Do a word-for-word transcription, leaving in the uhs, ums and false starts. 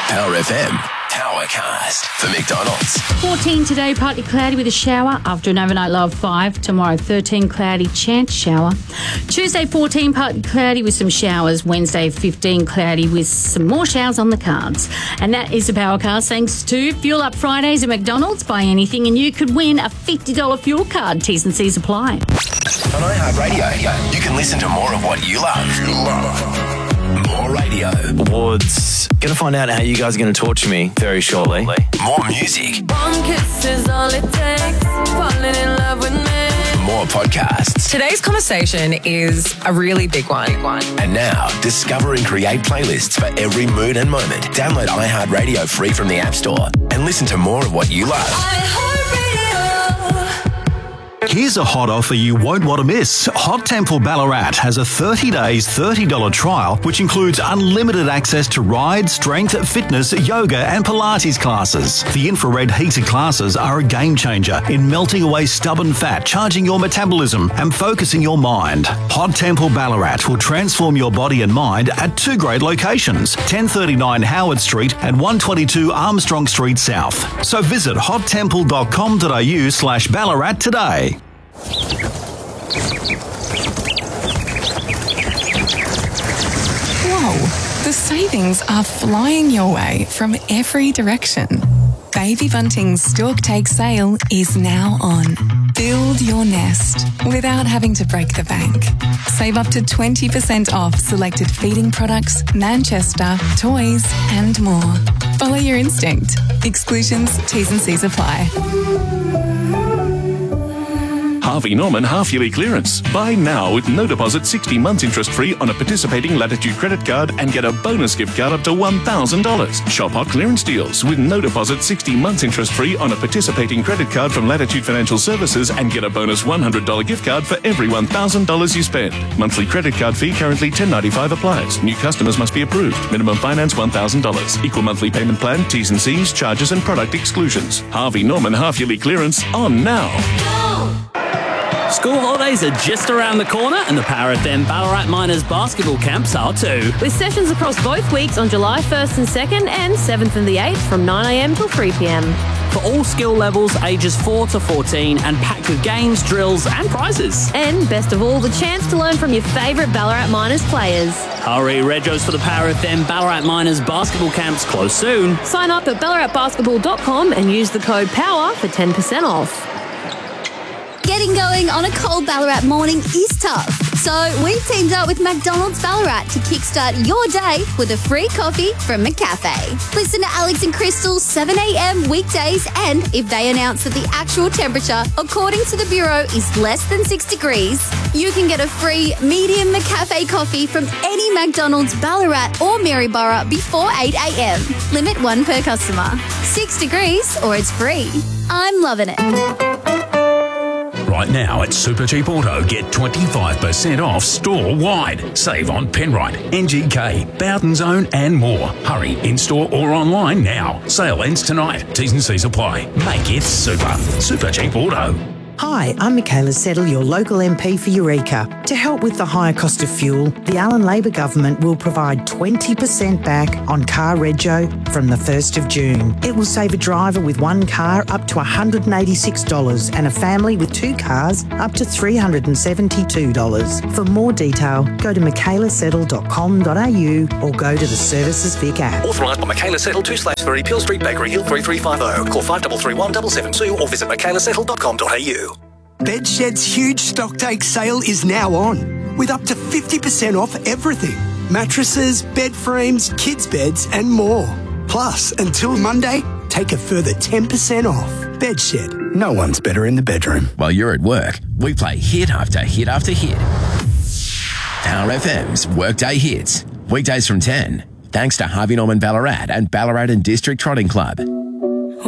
Power F M. Powercast for McDonald's. fourteen today, partly cloudy with a shower after an overnight low of five. Tomorrow, thirteen cloudy, chance shower. Tuesday, fourteen, partly cloudy with some showers. Wednesday, fifteen cloudy with some more showers on the cards. And that is the Powercast thanks to Fuel Up Fridays at McDonald's. Buy anything and you could win a fifty dollars fuel card. T's and C's apply. On iHeartRadio, you can listen to more of what you love. You love. More radio. Awards. Gonna find out how you guys are going to torture me very shortly. More music. One kiss is all it takes. Falling in love with me. More podcasts. Today's conversation is a really big one. And now, discover and create playlists for every mood and moment. Download iHeartRadio free from the App Store and listen to more of what you love. Here's a hot offer you won't want to miss. Hot Temple Ballarat has a thirty days, thirty dollars trial, which includes unlimited access to ride, strength, fitness, yoga and Pilates classes. The infrared heated classes are a game changer in melting away stubborn fat, charging your metabolism and focusing your mind. Hot Temple Ballarat will transform your body and mind at two great locations, ten thirty-nine Howard Street and one twenty-two Armstrong Street South. So visit hot temple dot com dot a u slash Ballarat today. Whoa, the savings are flying your way from every direction. Baby Bunting's Stork Take sale is now on. Build your nest without having to break the bank. Save up to twenty percent off selected feeding products, Manchester, toys and more. Follow your instinct. Exclusions, T's and C's apply. Harvey Norman half-yearly clearance. Buy now with no deposit, sixty months interest-free on a participating Latitude credit card and get a bonus gift card up to one thousand dollars. Shop hot clearance deals with no deposit, sixty months interest-free on a participating credit card from Latitude Financial Services and get a bonus one hundred dollars gift card for every one thousand dollars you spend. Monthly credit card fee currently ten dollars and ninety-five cents applies. New customers must be approved. Minimum finance one thousand dollars. Equal monthly payment plan, T's and C's, charges and product exclusions. Harvey Norman half-yearly clearance on now. School holidays are just around the corner and the Power F M Ballarat Miners basketball camps are too. With sessions across both weeks on July first and second and seventh and the eighth from nine a m till three p m. For all skill levels, ages four to fourteen and packed with games, drills and prizes. And best of all, the chance to learn from your favourite Ballarat Miners players. Hurry, Regos for the Power F M Ballarat Miners basketball camps close soon. Sign up at ballarat basketball dot com and use the code POWER for ten percent off. Getting going on a cold Ballarat morning is tough. So we've teamed up with McDonald's Ballarat to kickstart your day with a free coffee from McCafe. Listen to Alex and Crystal seven a m weekdays, and if they announce that the actual temperature, according to the Bureau, is less than six degrees, you can get a free medium McCafe coffee from any McDonald's Ballarat or Maryborough before eight a m. Limit one per customer. Six degrees or it's free. I'm loving it. Right now at Super Cheap Auto, get twenty-five percent off store-wide. Save on Penrite, N G K, Bowden Zone and more. Hurry, in-store or online now. Sale ends tonight. T's and C's apply. Make it super. Super Cheap Auto. Hi, I'm Michaela Settle, your local M P for Eureka. To help with the higher cost of fuel, the Allen Labor Government will provide twenty percent back on car rego from the first of June. It will save a driver with one car up to one hundred eighty-six dollars and a family with two cars up to three hundred seventy-two dollars. For more detail, go to michaela settle dot com dot a u or go to the Services Vic app. Authorised by Michaela Settle, two slash three, Peel Street, Bakery Hill, three three five zero. Call five three three one seven seven two or visit michaela settle dot com dot a u. Bedshed's huge stock take sale is now on, with up to fifty percent off everything. Mattresses, bed frames, kids' beds and more. Plus, until Monday, take a further ten percent off. Bedshed, no one's better in the bedroom. While you're at work, we play hit after hit after hit. Power F M's Workday Hits. Weekdays from ten. Thanks to Harvey Norman Ballarat and Ballarat and District Trotting Club.